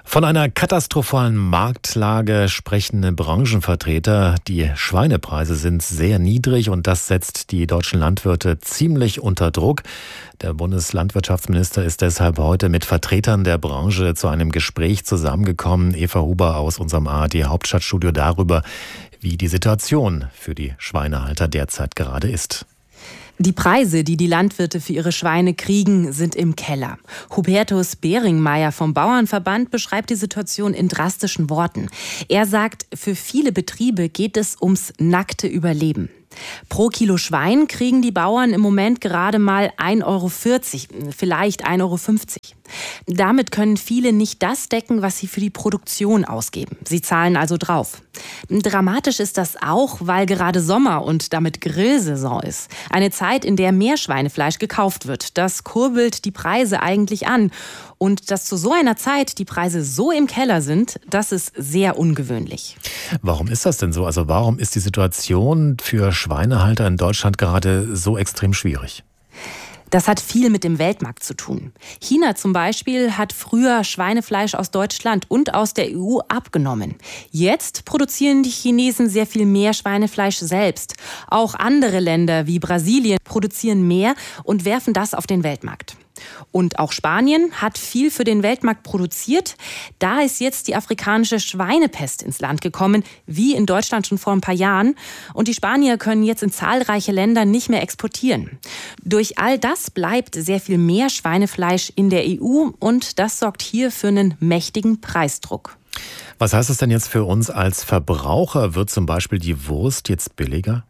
Von einer katastrophalen Marktlage sprechen Branchenvertreter. Die Schweinepreise sind sehr niedrig und das setzt die deutschen Landwirte ziemlich unter Druck. Der Bundeslandwirtschaftsminister ist deshalb heute mit Vertretern der Branche zu einem Gespräch zusammengekommen. Eva Huber aus unserem A R D Hauptstadtstudio darüber, wie die Situation für die Schweinehalter derzeit gerade ist. Die Preise, die die Landwirte für ihre Schweine kriegen, sind im Keller. Hubertus Beringmeier vom Bauernverband beschreibt die Situation in drastischen Worten. Er sagt, für viele Betriebe geht es ums nackte Überleben. Pro Kilo Schwein kriegen die Bauern im Moment gerade mal ein Euro vierzig, vielleicht ein Euro fünfzig. Damit können viele nicht das decken, was sie für die Produktion ausgeben. Sie zahlen also drauf. Dramatisch ist das auch, weil gerade Sommer und damit Grillsaison ist. Eine Zeit, in der mehr Schweinefleisch gekauft wird. Das kurbelt die Preise eigentlich an. Und dass zu so einer Zeit die Preise so im Keller sind, das ist sehr ungewöhnlich. Warum ist das denn so? Also warum ist die Situation für Schweinehalter in Deutschland gerade so extrem schwierig? Das hat viel mit dem Weltmarkt zu tun. China zum Beispiel hat früher Schweinefleisch aus Deutschland und aus der E U abgenommen. Jetzt produzieren die Chinesen sehr viel mehr Schweinefleisch selbst. Auch andere Länder wie Brasilien produzieren mehr und werfen das auf den Weltmarkt. Und auch Spanien hat viel für den Weltmarkt produziert. Da ist jetzt die afrikanische Schweinepest ins Land gekommen, wie in Deutschland schon vor ein paar Jahren. Und die Spanier können jetzt in zahlreiche Länder nicht mehr exportieren. Durch all das bleibt sehr viel mehr Schweinefleisch in der E U und das sorgt hier für einen mächtigen Preisdruck. Was heißt das denn jetzt für uns als Verbraucher? Wird zum Beispiel die Wurst jetzt billiger?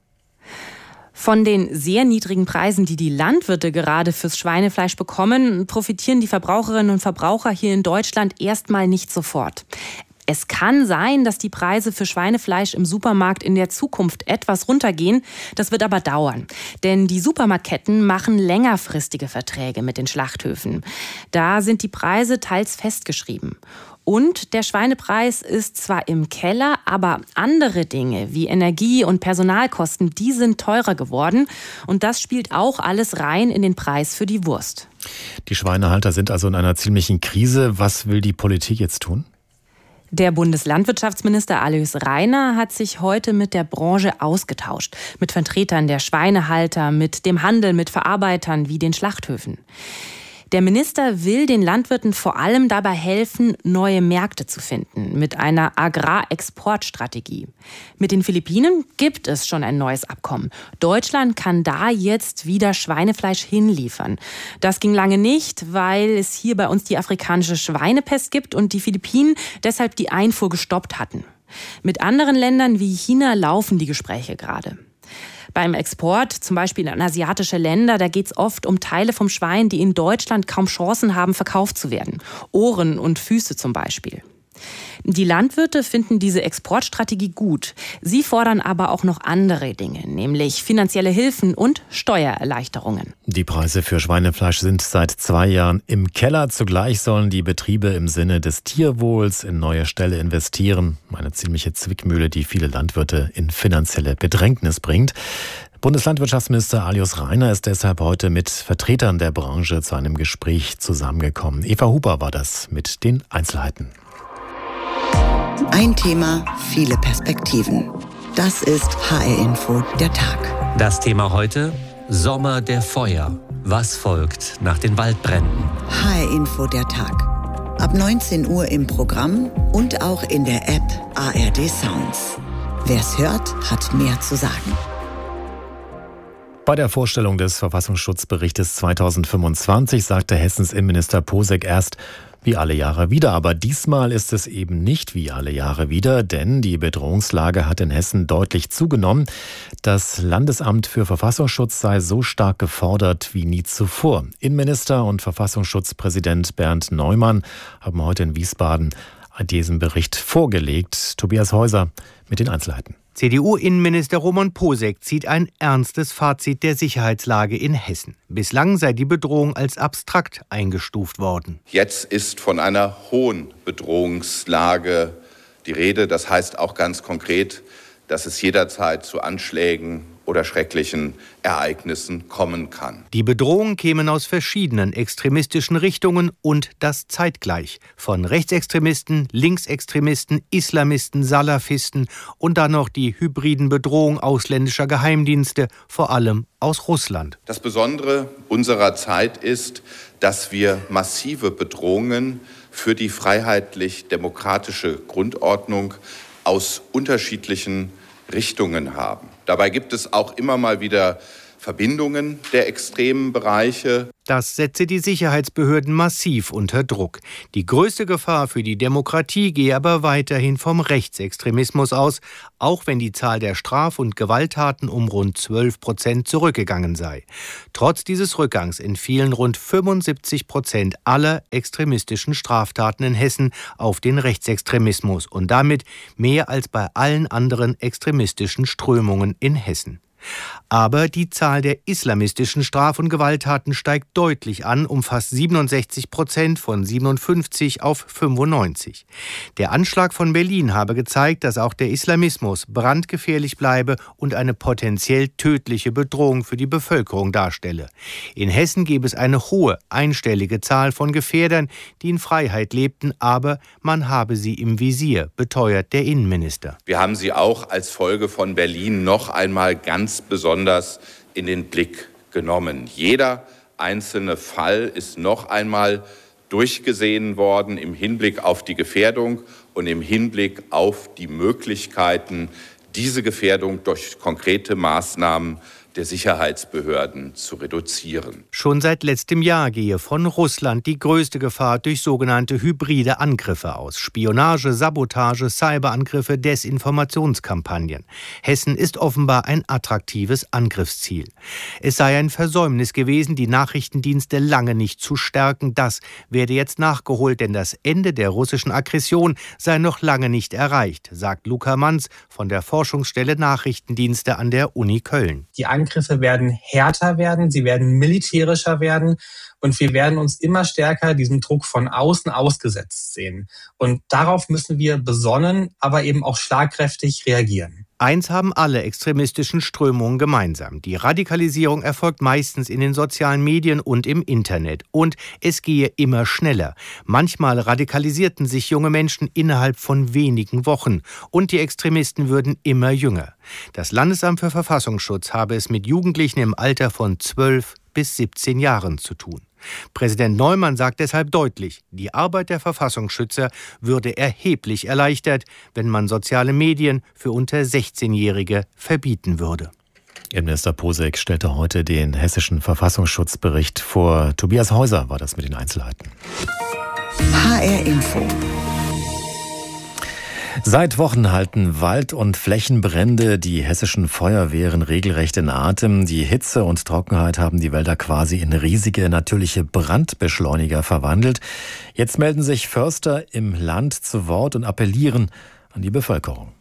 Von den sehr niedrigen Preisen, die die Landwirte gerade fürs Schweinefleisch bekommen, profitieren die Verbraucherinnen und Verbraucher hier in Deutschland erstmal nicht sofort. Es kann sein, dass die Preise für Schweinefleisch im Supermarkt in der Zukunft etwas runtergehen. Das wird aber dauern. Denn die Supermarktketten machen längerfristige Verträge mit den Schlachthöfen. Da sind die Preise teils festgeschrieben. Und der Schweinepreis ist zwar im Keller, aber andere Dinge wie Energie- und Personalkosten, die sind teurer geworden. Und das spielt auch alles rein in den Preis für die Wurst. Die Schweinehalter sind also in einer ziemlichen Krise. Was will die Politik jetzt tun? Der Bundeslandwirtschaftsminister Alois Rainer hat sich heute mit der Branche ausgetauscht. Mit Vertretern der Schweinehalter, mit dem Handel, mit Verarbeitern wie den Schlachthöfen. Der Minister will den Landwirten vor allem dabei helfen, neue Märkte zu finden, mit einer Agrarexportstrategie. Mit den Philippinen gibt es schon ein neues Abkommen. Deutschland kann da jetzt wieder Schweinefleisch hinliefern. Das ging lange nicht, weil es hier bei uns die afrikanische Schweinepest gibt und die Philippinen deshalb die Einfuhr gestoppt hatten. Mit anderen Ländern wie China laufen die Gespräche gerade. Beim Export, zum Beispiel in asiatische Länder, da geht es oft um Teile vom Schwein, die in Deutschland kaum Chancen haben, verkauft zu werden. Ohren und Füße zum Beispiel. Die Landwirte finden diese Exportstrategie gut. Sie fordern aber auch noch andere Dinge, nämlich finanzielle Hilfen und Steuererleichterungen. Die Preise für Schweinefleisch sind seit zwei Jahren im Keller. Zugleich sollen die Betriebe im Sinne des Tierwohls in neue Ställe investieren. Eine ziemliche Zwickmühle, die viele Landwirte in finanzielle Bedrängnis bringt. Bundeslandwirtschaftsminister Alois Rainer ist deshalb heute mit Vertretern der Branche zu einem Gespräch zusammengekommen. Eva Huber war das mit den Einzelheiten. Ein Thema, viele Perspektiven. Das ist H R-Info, der Tag. Das Thema heute: Sommer der Feuer. Was folgt nach den Waldbränden? H R-Info, der Tag. Ab neunzehn Uhr im Programm und auch in der App A R D Sounds. Wer's hört, hat mehr zu sagen. Bei der Vorstellung des Verfassungsschutzberichtes zweitausendfünfundzwanzig sagte Hessens Innenminister Posek erst, wie alle Jahre wieder. Aber diesmal ist es eben nicht wie alle Jahre wieder, denn die Bedrohungslage hat in Hessen deutlich zugenommen. Das Landesamt für Verfassungsschutz sei so stark gefordert wie nie zuvor. Innenminister und Verfassungsschutzpräsident Bernd Neumann haben heute in Wiesbaden diesen Bericht vorgelegt. Tobias Häuser mit den Einzelheiten. C D U-Innenminister Roman Posek zieht ein ernstes Fazit der Sicherheitslage in Hessen. Bislang sei die Bedrohung als abstrakt eingestuft worden. Jetzt ist von einer hohen Bedrohungslage die Rede. Das heißt auch ganz konkret, dass es jederzeit zu Anschlägen oder schrecklichen Ereignissen kommen kann. Die Bedrohungen kämen aus verschiedenen extremistischen Richtungen und das zeitgleich. Von Rechtsextremisten, Linksextremisten, Islamisten, Salafisten und dann noch die hybriden Bedrohungen ausländischer Geheimdienste, vor allem aus Russland. Das Besondere unserer Zeit ist, dass wir massive Bedrohungen für die freiheitlich-demokratische Grundordnung aus unterschiedlichen Richtungen haben. Dabei gibt es auch immer mal wieder Verbindungen der extremen Bereiche. Das setze die Sicherheitsbehörden massiv unter Druck. Die größte Gefahr für die Demokratie gehe aber weiterhin vom Rechtsextremismus aus, auch wenn die Zahl der Straf- und Gewalttaten um rund zwölf Prozent zurückgegangen sei. Trotz dieses Rückgangs entfielen rund fünfundsiebzig Prozent aller extremistischen Straftaten in Hessen auf den Rechtsextremismus und damit mehr als bei allen anderen extremistischen Strömungen in Hessen. Aber die Zahl der islamistischen Straf- und Gewalttaten steigt deutlich an, um fast siebenundsechzig Prozent von siebenundfünfzig auf fünfundneunzig. Der Anschlag von Berlin habe gezeigt, dass auch der Islamismus brandgefährlich bleibe und eine potenziell tödliche Bedrohung für die Bevölkerung darstelle. In Hessen gäbe es eine hohe, einstellige Zahl von Gefährdern, die in Freiheit lebten, aber man habe sie im Visier, beteuert der Innenminister. Wir haben sie auch als Folge von Berlin noch einmal ganz besonders in den Blick genommen. Jeder einzelne Fall ist noch einmal durchgesehen worden im Hinblick auf die Gefährdung und im Hinblick auf die Möglichkeiten, diese Gefährdung durch konkrete Maßnahmen der Sicherheitsbehörden zu reduzieren. Schon seit letztem Jahr gehe von Russland die größte Gefahr durch sogenannte hybride Angriffe aus. Spionage, Sabotage, Cyberangriffe, Desinformationskampagnen. Hessen ist offenbar ein attraktives Angriffsziel. Es sei ein Versäumnis gewesen, die Nachrichtendienste lange nicht zu stärken. Das werde jetzt nachgeholt, denn das Ende der russischen Aggression sei noch lange nicht erreicht, sagt Luca Manz von der Forschungsstelle Nachrichtendienste an der Uni Köln. Die Angriffe werden härter werden, sie werden militärischer werden und wir werden uns immer stärker diesem Druck von außen ausgesetzt sehen. Und darauf müssen wir besonnen, aber eben auch schlagkräftig reagieren. Eins haben alle extremistischen Strömungen gemeinsam. Die Radikalisierung erfolgt meistens in den sozialen Medien und im Internet. Und es gehe immer schneller. Manchmal radikalisierten sich junge Menschen innerhalb von wenigen Wochen. Und die Extremisten würden immer jünger. Das Landesamt für Verfassungsschutz habe es mit Jugendlichen im Alter von zwölf bis siebzehn Jahren zu tun. Präsident Neumann sagt deshalb deutlich, die Arbeit der Verfassungsschützer würde erheblich erleichtert, wenn man soziale Medien für unter sechzehnjährige verbieten würde. Innenminister Posek stellte heute den hessischen Verfassungsschutzbericht vor. Tobias Häuser war das mit den Einzelheiten. H R Info. Seit Wochen halten Wald- und Flächenbrände die hessischen Feuerwehren regelrecht in Atem. Die Hitze und Trockenheit haben die Wälder quasi in riesige natürliche Brandbeschleuniger verwandelt. Jetzt melden sich Förster im Land zu Wort und appellieren an die Bevölkerung.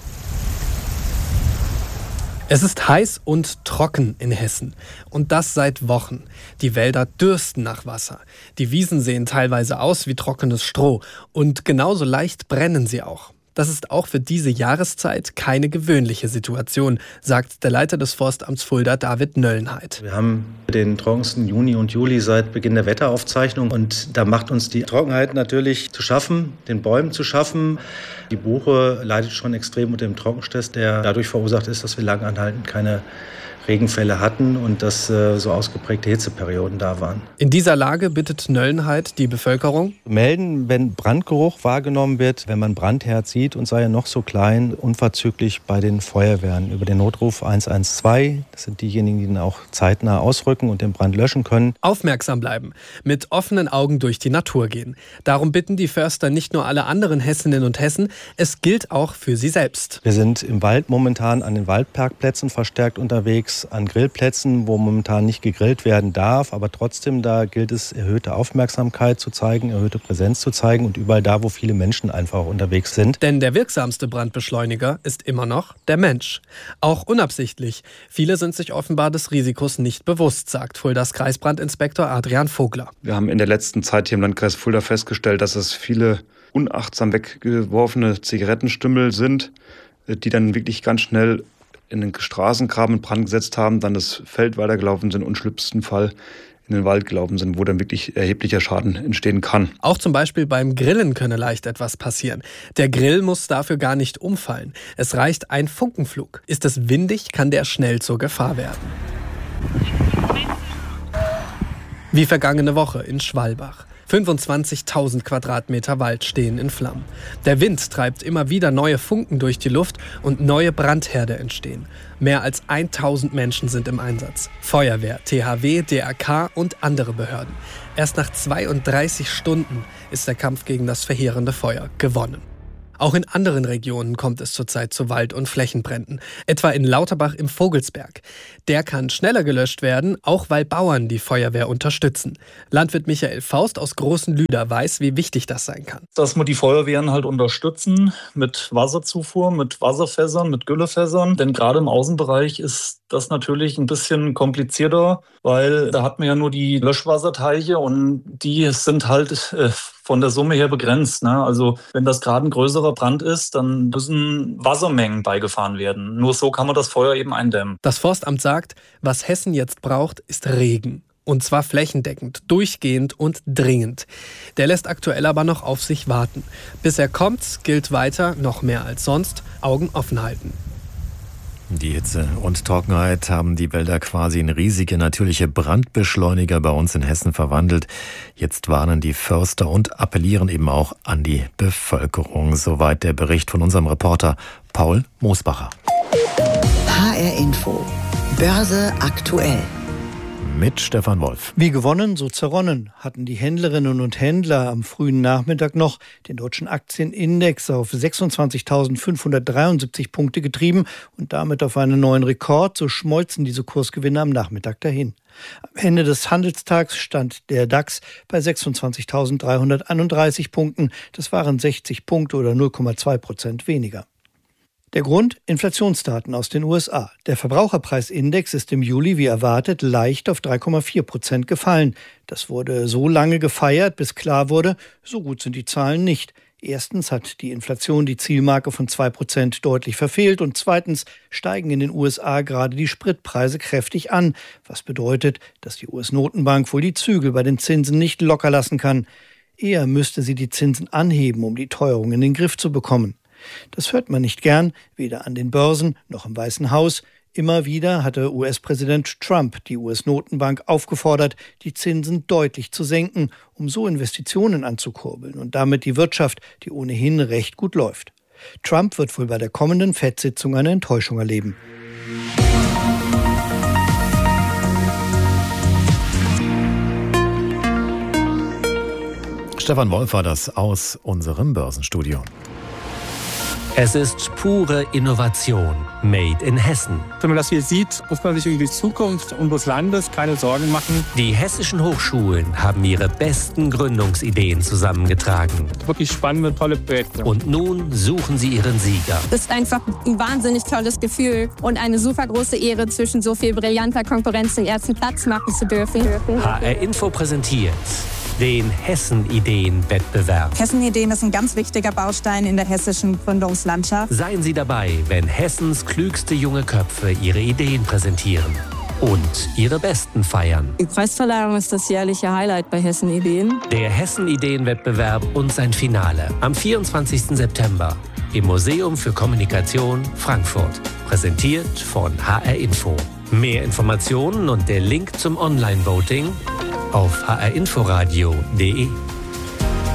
Es ist heiß und trocken in Hessen. Und das seit Wochen. Die Wälder dürsten nach Wasser. Die Wiesen sehen teilweise aus wie trockenes Stroh. Und genauso leicht brennen sie auch. Das ist auch für diese Jahreszeit keine gewöhnliche Situation, sagt der Leiter des Forstamts Fulda, David Nöllenheit. Wir haben den trockensten Juni und Juli seit Beginn der Wetteraufzeichnung. Und da macht uns die Trockenheit natürlich zu schaffen, den Bäumen zu schaffen. Die Buche leidet schon extrem unter dem Trockenstress, der dadurch verursacht ist, dass wir lang anhaltend keine Regenfälle hatten und dass äh, so ausgeprägte Hitzeperioden da waren. In dieser Lage bittet Nöllenheit die Bevölkerung: melden, wenn Brandgeruch wahrgenommen wird, wenn man Brandherd sieht und sei er noch so klein, unverzüglich bei den Feuerwehren über den Notruf eins eins zwei. Das sind diejenigen, die dann auch zeitnah ausrücken und den Brand löschen können. Aufmerksam bleiben, mit offenen Augen durch die Natur gehen. Darum bitten die Förster nicht nur alle anderen Hessinnen und Hessen, es gilt auch für sie selbst. Wir sind im Wald momentan an den Waldparkplätzen verstärkt unterwegs, an Grillplätzen, wo momentan nicht gegrillt werden darf, aber trotzdem da gilt es, erhöhte Aufmerksamkeit zu zeigen, erhöhte Präsenz zu zeigen und überall da, wo viele Menschen einfach unterwegs sind. Denn der wirksamste Brandbeschleuniger ist immer noch der Mensch. Auch unabsichtlich. Viele sind sich offenbar des Risikos nicht bewusst, sagt Fuldas Kreisbrandinspektor Adrian Vogler. Wir haben in der letzten Zeit hier im Landkreis Fulda festgestellt, dass es viele unachtsam weggeworfene Zigarettenstümmel sind, die dann wirklich ganz schnell in den Straßengraben in Brand gesetzt haben, dann das Feld weitergelaufen sind und im schlimmsten Fall in den Wald gelaufen sind, wo dann wirklich erheblicher Schaden entstehen kann. Auch zum Beispiel beim Grillen könne leicht etwas passieren. Der Grill muss dafür gar nicht umfallen. Es reicht ein Funkenflug. Ist es windig, kann der schnell zur Gefahr werden. Wie vergangene Woche in Schwalbach. fünfundzwanzigtausend Quadratmeter Wald stehen in Flammen. Der Wind treibt immer wieder neue Funken durch die Luft und neue Brandherde entstehen. Mehr als tausend Menschen sind im Einsatz. Feuerwehr, T H W, D R K und andere Behörden. Erst nach zweiunddreißig Stunden ist der Kampf gegen das verheerende Feuer gewonnen. Auch in anderen Regionen kommt es zurzeit zu Wald- und Flächenbränden, etwa in Lauterbach im Vogelsberg. Der kann schneller gelöscht werden, auch weil Bauern die Feuerwehr unterstützen. Landwirt Michael Faust aus Großen Lüder weiß, wie wichtig das sein kann. Dass wir die Feuerwehren halt unterstützen mit Wasserzufuhr, mit Wasserfässern, mit Güllefässern. Denn gerade im Außenbereich ist das natürlich ein bisschen komplizierter, weil da hat man ja nur die Löschwasserteiche und die sind halt äh, von der Summe her begrenzt. Ne? Also wenn das gerade ein größerer Brand ist, dann müssen Wassermengen beigefahren werden. Nur so kann man das Feuer eben eindämmen. Das Forstamt sagt, was Hessen jetzt braucht, ist Regen. Und zwar flächendeckend, durchgehend und dringend. Der lässt aktuell aber noch auf sich warten. Bis er kommt, gilt weiter, noch mehr als sonst, Augen offen halten. Die Hitze und Trockenheit haben die Wälder quasi in riesige natürliche Brandbeschleuniger bei uns in Hessen verwandelt. Jetzt warnen die Förster und appellieren eben auch an die Bevölkerung. Soweit der Bericht von unserem Reporter Paul Moosbacher. H R Info. Börse aktuell. Mit Stefan Wolf. Wie gewonnen, so zerronnen, hatten die Händlerinnen und Händler am frühen Nachmittag noch den deutschen Aktienindex auf sechsundzwanzigtausendfünfhundertdreiundsiebzig Punkte getrieben und damit auf einen neuen Rekord. So schmolzen diese Kursgewinne am Nachmittag dahin. Am Ende des Handelstags stand der DAX bei sechsundzwanzigtausenddreihunderteinunddreißig Punkten. Das waren sechzig Punkte oder null Komma zwei Prozent weniger. Der Grund? Inflationsdaten aus den U S A. Der Verbraucherpreisindex ist im Juli wie erwartet leicht auf drei Komma vier Prozent gefallen. Das wurde so lange gefeiert, bis klar wurde, so gut sind die Zahlen nicht. Erstens hat die Inflation die Zielmarke von zwei Prozent deutlich verfehlt und zweitens steigen in den U S A gerade die Spritpreise kräftig an, was bedeutet, dass die U S-Notenbank wohl die Zügel bei den Zinsen nicht locker lassen kann. Eher müsste sie die Zinsen anheben, um die Teuerung in den Griff zu bekommen. Das hört man nicht gern, weder an den Börsen noch im Weißen Haus. Immer wieder hatte U S-Präsident Trump die U S-Notenbank aufgefordert, die Zinsen deutlich zu senken, um so Investitionen anzukurbeln und damit die Wirtschaft, die ohnehin recht gut läuft. Trump wird wohl bei der kommenden Fed-Sitzung eine Enttäuschung erleben. Stefan Wolf war das aus unserem Börsenstudio. Es ist pure Innovation, made in Hessen. Wenn man das hier sieht, muss man sich über die Zukunft unseres Landes keine Sorgen machen. Die hessischen Hochschulen haben ihre besten Gründungsideen zusammengetragen. Wirklich spannende, tolle Projekte. Und nun suchen sie ihren Sieger. Das ist einfach ein wahnsinnig tolles Gefühl und eine super große Ehre, zwischen so viel brillanter Konkurrenz den ersten Platz machen zu dürfen. H R Info präsentiert den Hessen-Ideen-Wettbewerb. Hessen-Ideen ist ein ganz wichtiger Baustein in der hessischen Gründungslandschaft. Seien Sie dabei, wenn Hessens klügste junge Köpfe ihre Ideen präsentieren und ihre besten feiern. Die Preisverleihung ist das jährliche Highlight bei Hessen-Ideen. Der Hessen-Ideen-Wettbewerb und sein Finale am vierundzwanzigsten September im Museum für Kommunikation Frankfurt. Präsentiert von H R Info. Mehr Informationen und der Link zum Online-Voting auf h r inforadio punkt d e.